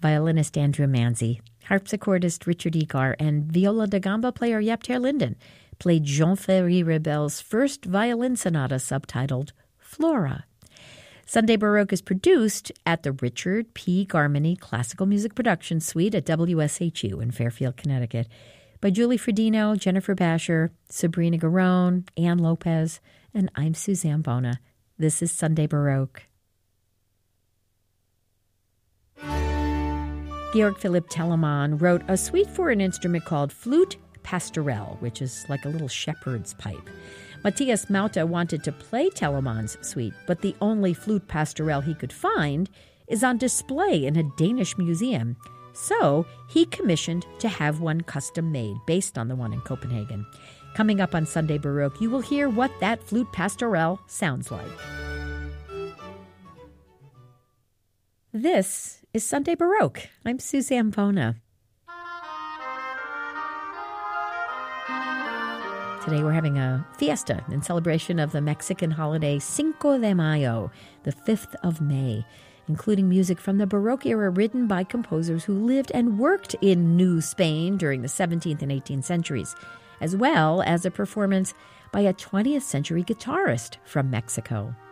violinist Andrew Manzi, harpsichordist Richard Egar, and viola da gamba player Jaap ter Linden played Jean-Ferry Rebel's first violin sonata subtitled Flora. Sunday Baroque is produced at the Richard P. Garmany Classical Music Production Suite at WSHU in Fairfield, Connecticut, by Julie Fredino, Jennifer Basher, Sabrina Garone, Ann Lopez, and I'm Suzanne Bona. This is Sunday Baroque. Georg Philipp Telemann wrote a suite for an instrument called Flute Pastorelle, which is like a little shepherd's pipe. Matthias Mauta wanted to play Telemann's suite, but the only flute pastorelle he could find is on display in a Danish museum. So he commissioned to have one custom made based on the one in Copenhagen. Coming up on Sunday Baroque, you will hear what that flute pastorelle sounds like. This is Sunday Baroque. I'm Suzanne Bona. Today we're having a fiesta in celebration of the Mexican holiday Cinco de Mayo, the 5th of May, including music from the Baroque era written by composers who lived and worked in New Spain during the 17th and 18th centuries, as well as a performance by a 20th century guitarist from Mexico.